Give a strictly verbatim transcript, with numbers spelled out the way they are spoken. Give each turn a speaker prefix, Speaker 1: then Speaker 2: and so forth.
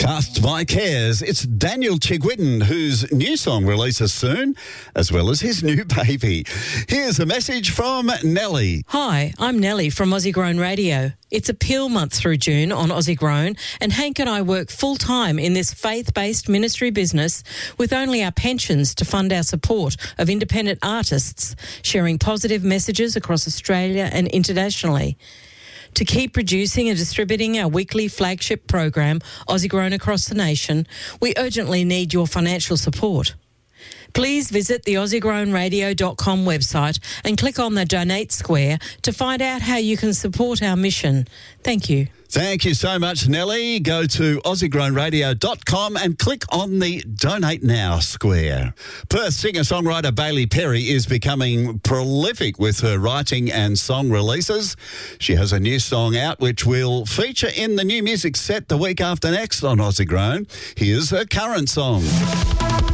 Speaker 1: Cast by Cares, it's Daniel Chigwitten, whose new song releases soon, as well as his new baby. Here's a message from Nellie.
Speaker 2: Hi, I'm Nellie from Aussie Grown Radio. It's Appeal Month through June on Aussie Grown, and Hank and I work full-time in this faith-based ministry business with only our pensions to fund our support of independent artists, sharing positive messages across Australia and internationally. To keep producing and distributing our weekly flagship program, Aussie Grown Across the Nation, we urgently need your financial support. Please visit the aussie grown radio dot com website and click on the Donate Square to find out how you can support our mission. Thank you.
Speaker 1: Thank you so much, Nellie. Go to aussie grown radio dot com and click on the Donate Now square. Perth singer-songwriter Bailey Perry is becoming prolific with her writing and song releases. She has a new song out which will feature in the new music set the week after next on Aussie Grown. Here's her current song.